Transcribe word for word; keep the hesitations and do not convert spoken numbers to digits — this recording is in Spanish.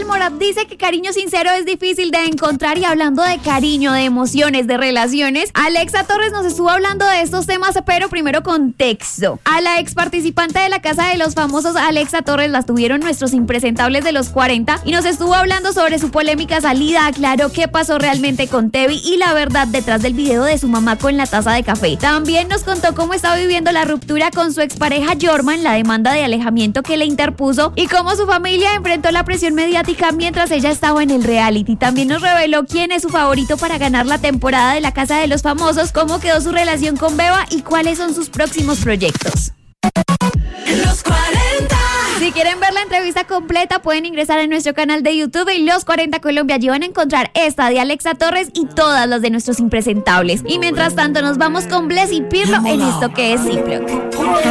Almorat dice que cariño sincero es difícil de encontrar, y hablando de cariño, de emociones, de relaciones, Alexa Torres nos estuvo hablando de estos temas, pero primero contexto. A la ex participante de la Casa de los Famosos, Alexa Torres, las tuvieron nuestros impresentables de los cuarenta y nos estuvo hablando sobre su polémica salida, aclaró qué pasó realmente con Tevi y la verdad detrás del video de su mamá con la taza de café. También nos contó cómo está viviendo la ruptura con su expareja Jorman, la demanda de alejamiento que le interpuso y cómo su familia enfrentó la presión mediática mientras ella estaba en el reality. También nos reveló quién es su favorito para ganar la temporada de la Casa de los Famosos, cómo quedó su relación con Beba y cuáles son sus próximos proyectos. Los cuarenta. Si quieren ver la entrevista completa, pueden ingresar en nuestro canal de YouTube y Los cuarenta Colombia. Allí van a encontrar esta de Alexa Torres y todas las de nuestros impresentables. Y mientras tanto nos vamos con Bless y Pirlo en esto que es Ziploc.